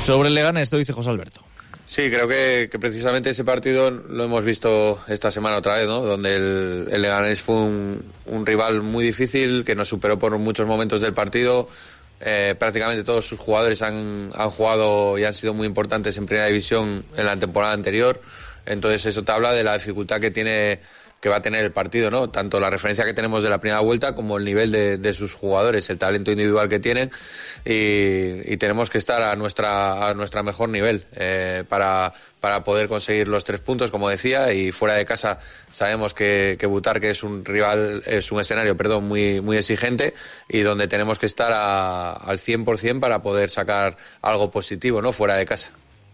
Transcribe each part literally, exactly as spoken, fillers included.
Sobre el Leganés, esto dice José Alberto. Sí, creo que, que precisamente ese partido lo hemos visto esta semana otra vez, ¿no? Donde el, el Leganés fue un, un rival muy difícil, que nos superó por muchos momentos del partido. Eh, prácticamente todos sus jugadores han, han jugado y han sido muy importantes en primera división en la temporada anterior. Entonces eso te habla de la dificultad que tiene, que va a tener el partido, ¿no? Tanto la referencia que tenemos de la primera vuelta como el nivel de, de sus jugadores, el talento individual que tienen, y, y tenemos que estar a nuestra a nuestra mejor nivel eh, para, para poder conseguir los tres puntos, como decía, y fuera de casa sabemos que, que Butarque es un rival, es un escenario, perdón, muy, muy exigente, y donde tenemos que estar a, al cien por ciento para poder sacar algo positivo, ¿no? Fuera de casa.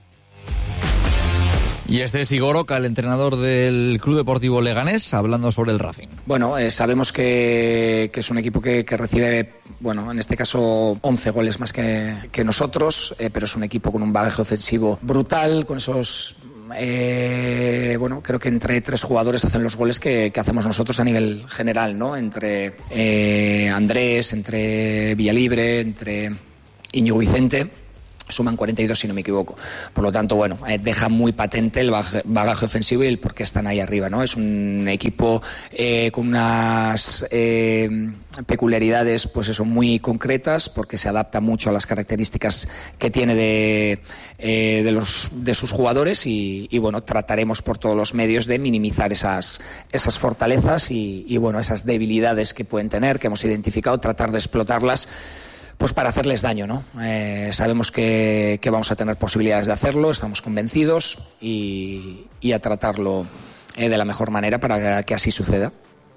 Y este es Igor Oca, el entrenador del Club Deportivo Leganés, hablando sobre el Racing. Bueno, eh, sabemos que, que es un equipo que, que recibe, bueno, en este caso once goles más que, que nosotros, eh, pero es un equipo con un bagaje ofensivo brutal, con esos... Eh, bueno, creo que entre tres jugadores hacen los goles que, que hacemos nosotros a nivel general, ¿no? Entre eh, Andrés, entre Villalibre, entre Íñigo Vicente. Suman cuarenta y dos, si no me equivoco. Por lo tanto, bueno, eh, deja muy patente el bagaje, bagaje ofensivo y el por qué están ahí arriba, ¿no? Es un equipo eh, con unas eh, peculiaridades, pues eso, muy concretas, porque se adapta mucho a las características que tiene de, eh, de, los, de sus jugadores y, y, bueno, trataremos por todos los medios de minimizar esas, esas fortalezas y, y, bueno, esas debilidades que pueden tener, que hemos identificado, tratar de explotarlas, pues para hacerles daño, ¿no? Eh, sabemos que, que vamos a tener posibilidades de hacerlo, estamos convencidos y, y a tratarlo eh, de la mejor manera para que así suceda.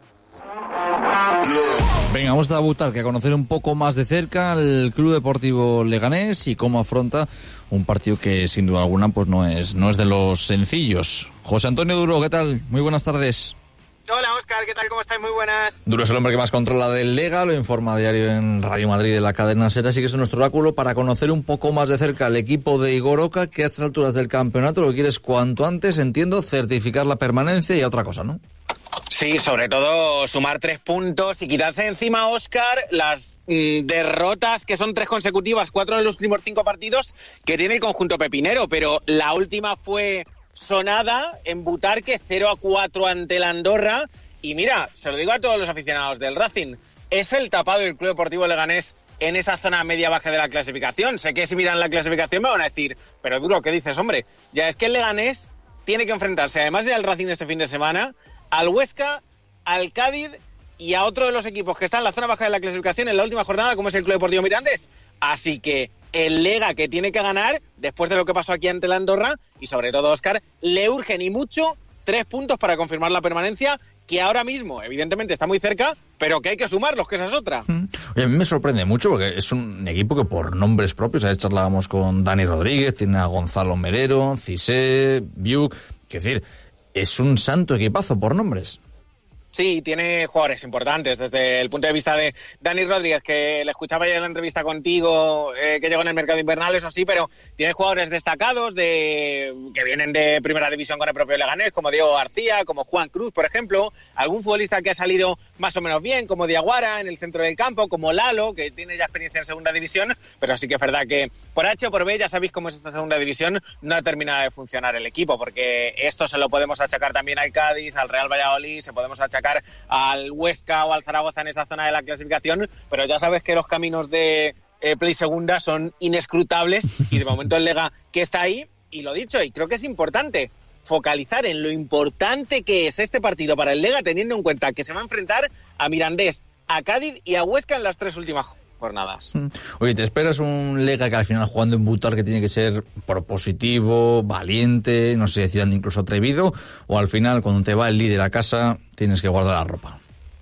Venga, vamos a Butarque a conocer un poco más de cerca el Club Deportivo Leganés y cómo afronta un partido que sin duda alguna pues no es, no es de los sencillos. José Antonio Duro, ¿qué tal? Muy buenas tardes. Hola, Óscar, ¿qué tal? ¿Cómo estáis? Muy buenas. Duro es el hombre que más controla del Lega, lo informa a diario en Radio Madrid de la cadena SER, así que es nuestro oráculo para conocer un poco más de cerca el equipo de Igor Oca, que a estas alturas del campeonato lo que quieres cuanto antes, entiendo, certificar la permanencia y otra cosa, ¿no? Sí, sobre todo sumar tres puntos y quitarse encima, Óscar, las mm, derrotas que son tres consecutivas, cuatro en los últimos cinco partidos que tiene el conjunto pepinero, pero la última fue sonada en Butarque, cero a cuatro ante el Andorra. Y mira, se lo digo a todos los aficionados del Racing, es el tapado del Club Deportivo Leganés en esa zona media-baja de la clasificación. Sé que si miran la clasificación me van a decir, pero Duro, ¿qué dices, hombre? Ya es que el Leganés tiene que enfrentarse, además de al Racing este fin de semana, al Huesca, al Cádiz y a otro de los equipos que está en la zona baja de la clasificación en la última jornada, como es el Club Deportivo Mirandés. Así que el Lega, que tiene que ganar, después de lo que pasó aquí ante el Andorra, y sobre todo, Óscar, le urgen y mucho tres puntos para confirmar la permanencia, que ahora mismo, evidentemente, está muy cerca, pero que hay que sumarlos, que esa es otra. Oye, a mí me sorprende mucho porque es un equipo que por nombres propios, ayer charlábamos con Dani Rodríguez, tiene a Gonzalo Merero, Cissé, Biuk, es decir, es un santo equipazo por nombres. Sí, tiene jugadores importantes desde el punto de vista de Dani Rodríguez, que le escuchaba ya en la entrevista contigo, eh, que llegó en el mercado invernal, eso sí, pero tiene jugadores destacados de que vienen de primera división con el propio Leganés, como Diego García, como Juan Cruz, por ejemplo, algún futbolista que ha salido más o menos bien, como Diaguara en el centro del campo, como Lalo, que tiene ya experiencia en segunda división, pero sí que es verdad que por H o por B, ya sabéis cómo es esta segunda división, no ha terminado de funcionar el equipo, porque esto se lo podemos achacar también al Cádiz, al Real Valladolid, se podemos achacar al Huesca o al Zaragoza en esa zona de la clasificación, pero ya sabes que los caminos de eh, Play Segunda son inescrutables y de momento el Lega que está ahí, y lo dicho, y creo que es importante focalizar en lo importante que es este partido para el Lega, teniendo en cuenta que se va a enfrentar a Mirandés, a Cádiz y a Huesca en las tres últimas jornadas. Oye, ¿te esperas un Lega que al final jugando en Butarque tiene que ser propositivo, valiente, no sé si decían incluso atrevido, o al final cuando te va el líder a casa tienes que guardar la ropa?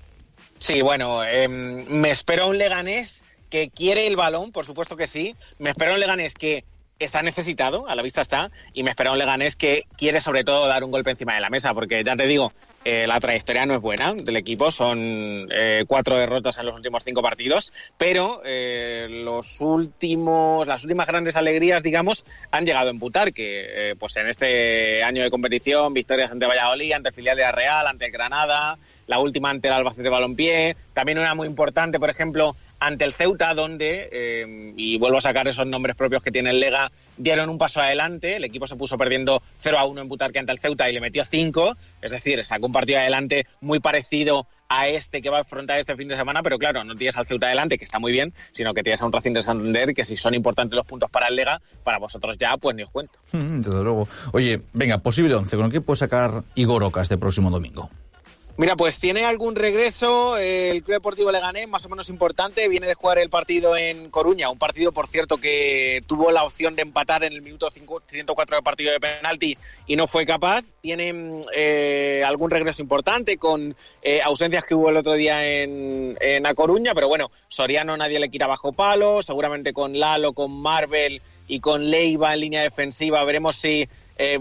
Sí, bueno, eh, me espero un Leganés que quiere el balón, por supuesto que sí, me espero un Leganés que está necesitado, a la vista está, y me espera un Leganés que quiere sobre todo dar un golpe encima de la mesa, porque ya te digo, eh, la trayectoria no es buena del equipo, son eh, cuatro derrotas en los últimos cinco partidos, pero eh, los últimos, las últimas grandes alegrías, digamos, han llegado en Butarque, eh, pues en este año de competición, victorias ante Valladolid, ante filial de la Real, ante el Granada, la última ante el Albacete Balompié, también una muy importante, por ejemplo, ante el Ceuta, donde, eh, y vuelvo a sacar esos nombres propios que tiene el Lega, dieron un paso adelante. El equipo se puso perdiendo cero a uno en Butarque ante el Ceuta y le metió cinco, es decir, sacó un partido adelante muy parecido a este que va a afrontar este fin de semana, pero claro, no tienes al Ceuta adelante, que está muy bien, sino que tienes a un Racing de Santander, que si son importantes los puntos para el Lega, para vosotros ya, pues ni os cuento. Mm, desde luego. Oye, venga, posible once, ¿con qué puede sacar Igor Oca este próximo domingo? Mira, pues tiene algún regreso eh, el Club Deportivo Leganés, más o menos importante. Viene de jugar el partido en Coruña, un partido, por cierto, que tuvo la opción de empatar en el minuto ciento cuatro del partido de penalti y no fue capaz. Tiene eh, algún regreso importante con eh, ausencias que hubo el otro día en, en A Coruña, pero bueno, Soriano nadie le quita bajo palo, seguramente con Lalo, con Marvel y con Leiva en línea defensiva. Veremos si Eh,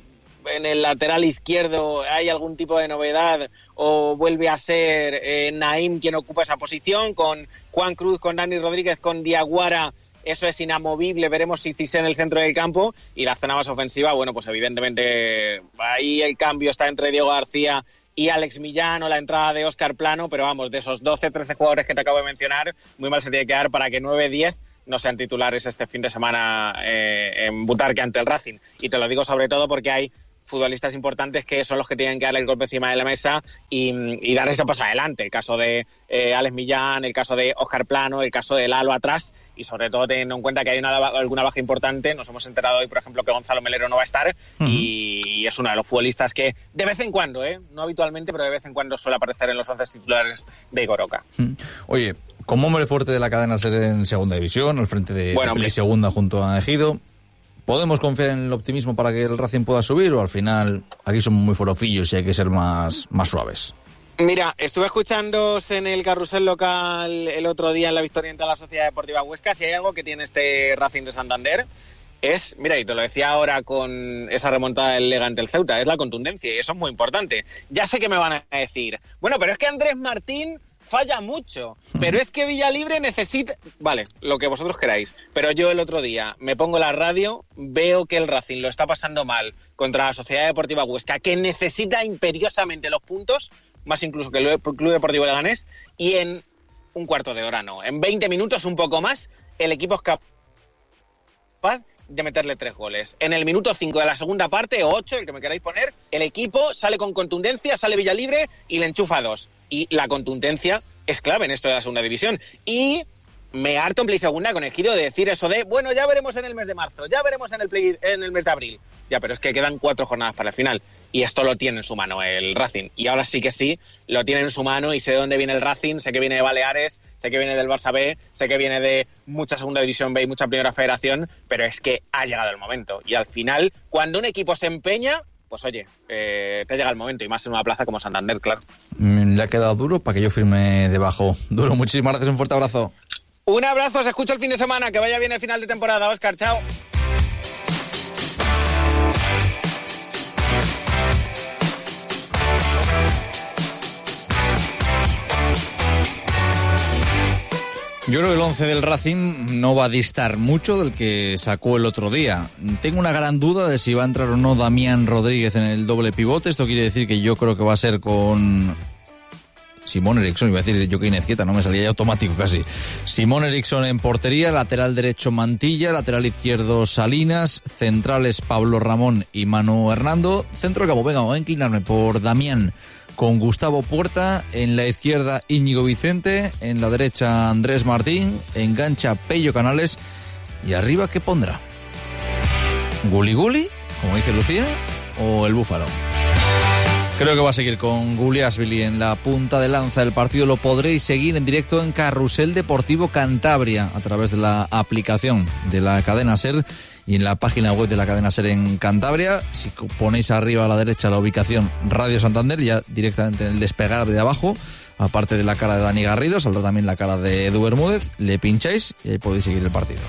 en el lateral izquierdo hay algún tipo de novedad o vuelve a ser eh, Naim quien ocupa esa posición, con Juan Cruz, con Dani Rodríguez, con Diaguara. Eso es inamovible, veremos si Cissé en el centro del campo. Y la zona más ofensiva, bueno, pues evidentemente ahí el cambio está entre Diego García y Alex Millán, o la entrada de Óscar Plano, pero vamos, de esos doce, trece jugadores que te acabo de mencionar, muy mal se tiene que dar para que nueve, diez no sean titulares este fin de semana eh, en Butarque ante el Racing. Y te lo digo sobre todo porque hay futbolistas importantes que son los que tienen que darle el golpe encima de la mesa y, y dar ese paso adelante. El caso de eh, Alex Millán, el caso de Óscar Plano, el caso de Lalo atrás, y sobre todo teniendo en cuenta que hay una, alguna baja importante. Nos hemos enterado hoy, por ejemplo, que Gonzalo Melero no va a estar, uh-huh. y es uno de los futbolistas que de vez en cuando, ¿eh? no habitualmente, pero de vez en cuando suele aparecer en los once titulares de Igor Oca. Uh-huh. Oye, como hombre fuerte de la cadena SER en segunda división, al frente de, bueno, de segunda junto a Ejido, ¿podemos confiar en el optimismo para que el Racing pueda subir o al final aquí somos muy forofillos y hay que ser más, más suaves? Mira, estuve escuchándos en el carrusel local el otro día en la victoria ante la Sociedad Deportiva Huesca. Si hay algo que tiene este Racing de Santander es, mira, y te lo decía ahora con esa remontada del Lega ante el Ceuta, es la contundencia, y eso es muy importante. Ya sé que me van a decir, bueno, pero es que Andrés Martín falla mucho, pero es que Villalibre necesita... Vale, lo que vosotros queráis, pero yo el otro día me pongo la radio, veo que el Racing lo está pasando mal contra la Sociedad Deportiva Huesca, que necesita imperiosamente los puntos, más incluso que el Club Deportivo Leganés, y en un cuarto de hora no, en veinte minutos, un poco más, el equipo es capaz de meterle tres goles. En el minuto cinco de la segunda parte, o ocho, el que me queráis poner, el equipo sale con contundencia, sale Villalibre y le enchufa dos. Y la contundencia es clave en esto de la segunda división. Y me harto en Play Segunda con el giro de decir eso de, bueno, ya veremos en el mes de marzo, ya veremos en el, play, en el mes de abril. Ya, pero es que quedan cuatro jornadas para el final. Y esto lo tiene en su mano el Racing. Y ahora sí que sí, lo tiene en su mano y sé de dónde viene el Racing, sé que viene de Baleares, sé que viene del Barça B, sé que viene de mucha segunda división B y mucha primera federación, pero es que ha llegado el momento. Y al final, cuando un equipo se empeña, pues oye, eh, te llega el momento, y más en una plaza como Santander, claro. Le ha quedado duro para que yo firme debajo. Duro, muchísimas gracias, un fuerte abrazo. Un abrazo, os escucho el fin de semana, que vaya bien el final de temporada, Óscar, chao. Yo creo que el once del Racing no va a distar mucho del que sacó el otro día. Tengo una gran duda de si va a entrar o no Damián Rodríguez en el doble pivote. Esto quiere decir que yo creo que va a ser con Simón Eriksson, iba a decir Joaquín Ezquieta, no me salía ya automático casi. Simón Eriksson en portería, lateral derecho Mantilla, lateral izquierdo Salinas, centrales Pablo Ramón y Manu Hernando, centro de campo, venga, voy a inclinarme por Damián con Gustavo Puerta, en la izquierda Íñigo Vicente, en la derecha Andrés Martín, engancha Pello Canales y arriba ¿qué pondrá? ¿Guli Guli, como dice Lucía, o el Búfalo? Creo que va a seguir con Guliasvili en la punta de lanza. El partido lo podréis seguir en directo en Carrusel Deportivo Cantabria a través de la aplicación de la cadena SER y en la página web de la cadena SER en Cantabria. Si ponéis arriba a la derecha la ubicación Radio Santander, ya directamente en el despegar de abajo, aparte de la cara de Dani Garrido, saldrá también la cara de Edu Bermúdez, le pincháis y ahí podéis seguir el partido.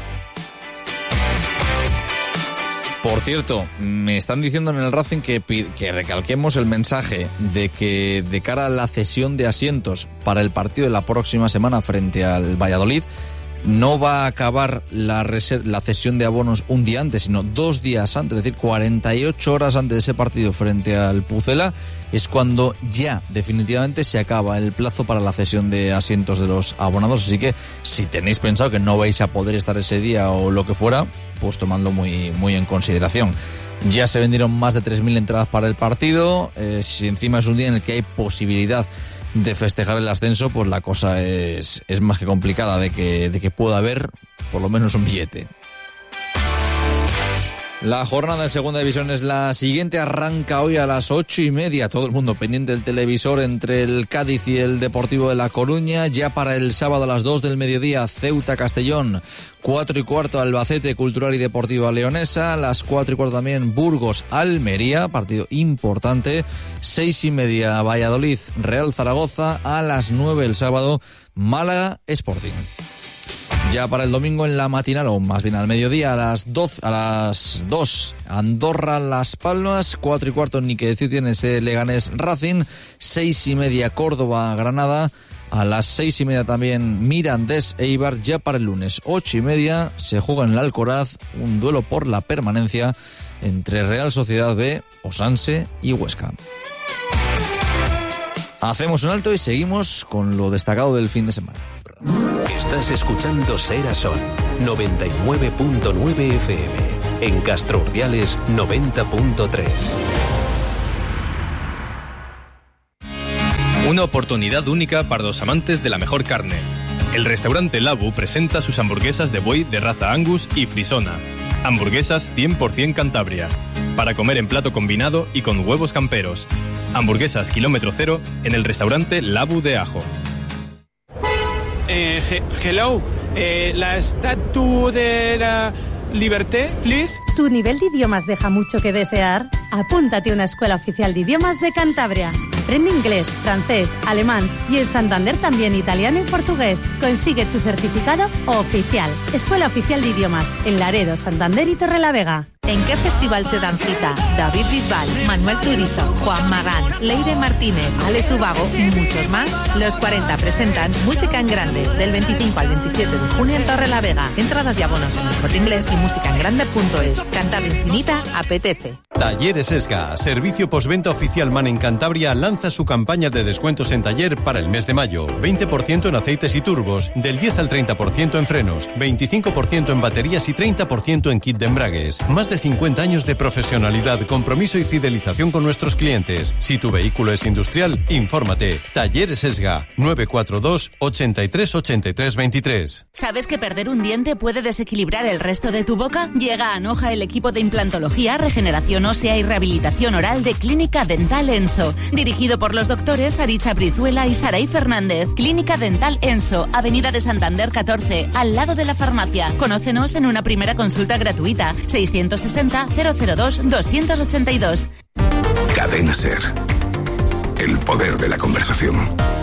Por cierto, me están diciendo en el Racing que, que recalquemos el mensaje de que de cara a la cesión de asientos para el partido de la próxima semana frente al Valladolid, no va a acabar la, reser- la cesión de abonos un día antes, sino dos días antes, es decir, cuarenta y ocho horas antes de ese partido frente al Pucela, es cuando ya definitivamente se acaba el plazo para la cesión de asientos de los abonados. Así que si tenéis pensado que no vais a poder estar ese día o lo que fuera, pues tomadlo muy, muy en consideración. Ya se vendieron más de tres mil entradas para el partido. Eh, si encima es un día en el que hay posibilidad de festejar el ascenso, pues la cosa es, es más que complicada de que, de que pueda haber por lo menos un billete. La jornada en segunda división es la siguiente, arranca hoy a las ocho y media, todo el mundo pendiente del televisor entre el Cádiz y el Deportivo de La Coruña. Ya para el sábado a las dos del mediodía, Ceuta Castellón, cuatro y cuarto Albacete Cultural y Deportiva Leonesa, las cuatro y cuarto también Burgos Almería, partido importante, seis y media Valladolid Real Zaragoza, a las nueve el sábado Málaga Sporting. Ya para el domingo en la matinal, o más bien al mediodía, a las doce, a las dos, Andorra Las Palmas, cuatro y cuarto, ni que decir tiene ese Leganés Racing, seis y media Córdoba Granada, a las seis y media también Mirandés Eibar. Ya para el lunes, ocho y media, se juega en el Alcoraz un duelo por la permanencia entre Real Sociedad B, Osanse y Huesca. Hacemos un alto y seguimos con lo destacado del fin de semana. Estás escuchando Ser a Son, noventa y nueve punto nueve F M. En Castro Urdiales, noventa punto tres. Una oportunidad única para los amantes de la mejor carne. El restaurante Labu presenta sus hamburguesas de buey de raza Angus y Frisona. Hamburguesas cien por ciento Cantabria. Para comer en plato combinado y con huevos camperos. Hamburguesas kilómetro cero en el restaurante Labu de Ajo. Eh, he- hello, eh, la estatua de la Liberté, please. ¿Tu nivel de idiomas deja mucho que desear? Apúntate a una escuela oficial de idiomas de Cantabria. Aprende inglés, francés, alemán y en Santander también italiano y portugués. Consigue tu certificado oficial. Escuela Oficial de Idiomas en Laredo, Santander y Torrelavega. ¿En qué festival se dan cita? David Bisbal, Manuel Turizo, Juan Magán, Leire Martínez, Alex Ubago y muchos más. Los cuarenta presentan Música en Grande del veinticinco al veintisiete de junio en Torrelavega. Entradas y abonos en el Corte Inglés y musicaengrande punto es. Cantabria Infinita apetece. Talleres Esga, servicio postventa oficial MAN en Cantabria, lanza su campaña de descuentos en taller para el mes de mayo. veinte por ciento en aceites y turbos, del diez al treinta por ciento en frenos, veinticinco por ciento en baterías y treinta por ciento en kit de embragues. Más de cincuenta años de profesionalidad, compromiso y fidelización con nuestros clientes. Si tu vehículo es industrial, infórmate. Talleres Esga, nueve cuatro dos, ochenta y tres, ochenta y tres, veintitrés. ¿Sabes que perder un diente puede desequilibrar el resto de tu boca? Llega a Anoja el equipo de implantología, regeneración ósea y rehabilitación oral de Clínica Dental Enso, dirigido por los doctores Aritza Brizuela y Saray Fernández. Clínica Dental Enso, Avenida de Santander catorce, al lado de la farmacia. Conócenos en una primera consulta gratuita. seiscientos sesenta, cero cero dos, doscientos ochenta y dos. Cadena Ser. El poder de la conversación.